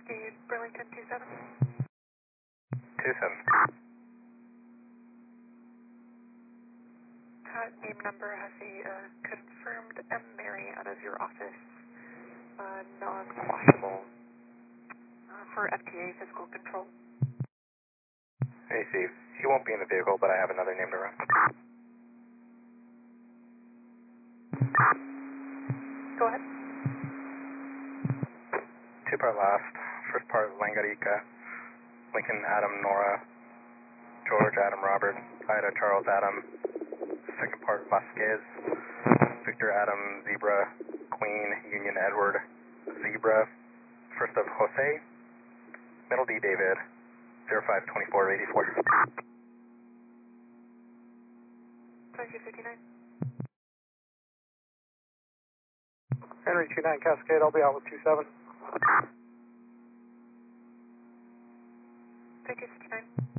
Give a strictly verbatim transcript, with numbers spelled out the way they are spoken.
Cascade, Burlington two seven. two seven. That name number has a uh, confirmed M. Mary out of your office, uh, non-quashable uh, for F T A physical control. Hey, Steve. He won't be in the vehicle, but I have another name to run. Go ahead. Two part last. First part Langarica, Lincoln Adam Nora, George Adam Robert, Ida Charles Adam. Second part Vasquez, Victor Adam Zebra, Queen Union Edward Zebra. First of Jose, middle D David, zero five two four eighty-four. twenty-two fifty-nine. Henry two nine Cascade, I'll be out with two seven. twenty-two fifty-nine.